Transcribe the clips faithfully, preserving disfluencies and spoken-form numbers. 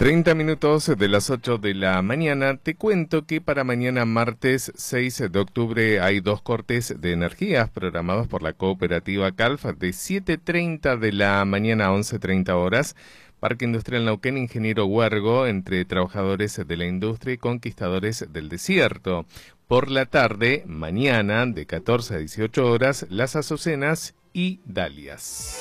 treinta minutos de las ocho de la mañana. Te cuento que para mañana martes seis de octubre hay dos cortes de energías programados por la cooperativa Calf de siete treinta de la mañana a once treinta horas. Parque Industrial Neuquén Ingeniero Huergo, entre trabajadores de la industria y conquistadores del desierto. Por la tarde, mañana, de catorce a dieciocho horas, Las Azucenas y Dalias.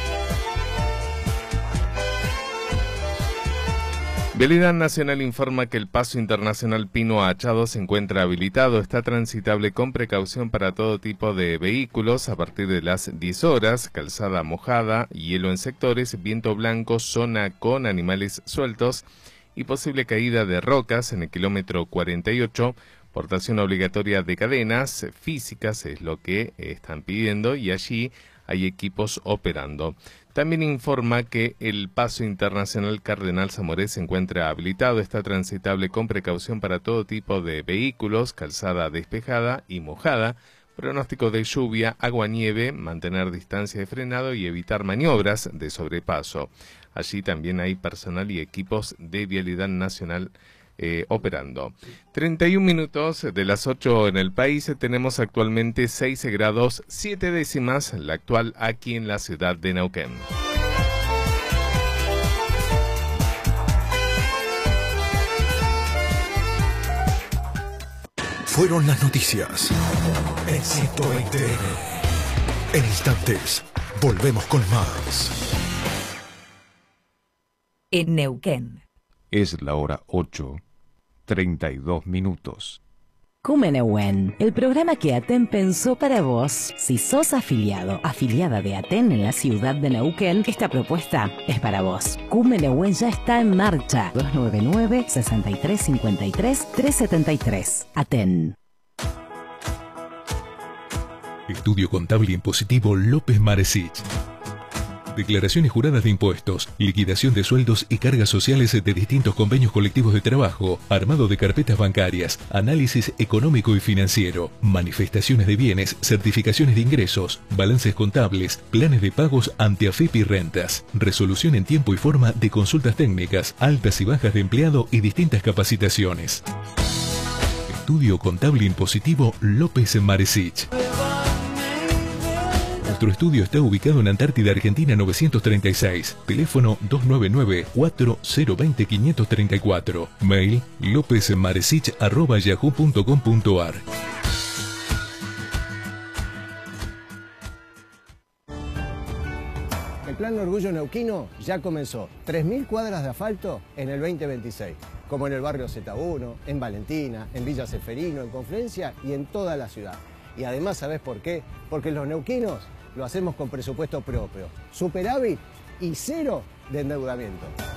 Vialidad Nacional informa que el paso internacional Pino Achado se encuentra habilitado. Está transitable con precaución para todo tipo de vehículos a partir de las diez horas. Calzada mojada, hielo en sectores, viento blanco, zona con animales sueltos y posible caída de rocas en el kilómetro cuarenta y ocho. Portación obligatoria de cadenas físicas es lo que están pidiendo y allí hay equipos operando. También informa que el paso internacional Cardenal Zamoré se encuentra habilitado, está transitable con precaución para todo tipo de vehículos, calzada despejada y mojada, pronóstico de lluvia, agua-nieve, mantener distancia de frenado y evitar maniobras de sobrepaso. Allí también hay personal y equipos de Vialidad Nacional Eh, operando. treinta y un minutos de las ocho en el país. Tenemos actualmente seis grados siete décimas, la actual aquí en la ciudad de Neuquén. Fueron las noticias en ciento veinte. En instantes, volvemos con más. En Neuquén. Es la hora ocho. treinta y dos minutos. Cumenehuen, el programa que Aten pensó para vos. Si sos afiliado, afiliada de Aten en la ciudad de Neuquén, esta propuesta es para vos. Cumenehuen ya está en marcha. dos nueve nueve, seis tres cinco tres, tres siete tres. Aten. Estudio Contable Impositivo López Maresich. Declaraciones juradas de impuestos, liquidación de sueldos y cargas sociales de distintos convenios colectivos de trabajo, armado de carpetas bancarias, análisis económico y financiero, manifestaciones de bienes, certificaciones de ingresos, balances contables, planes de pagos ante AFIP y rentas, resolución en tiempo y forma de consultas técnicas, altas y bajas de empleado y distintas capacitaciones. Estudio Contable Impositivo López Maresich. Nuestro estudio está ubicado en Antártida, Argentina novecientos treinta y seis. Teléfono dos nueve nueve, cuatro cero dos cero, cinco tres cuatro. Mail lopezmaresich arroba yahoo punto com punto ar. El Plan Orgullo Neuquino ya comenzó. tres mil cuadras de asfalto en el veinte veintiséis. Como en el barrio Z uno, en Valentina, en Villa Ceferino, en Confluencia y en toda la ciudad. Y además, ¿sabés por qué? Porque los neuquinos lo hacemos con presupuesto propio, superávit y cero de endeudamiento.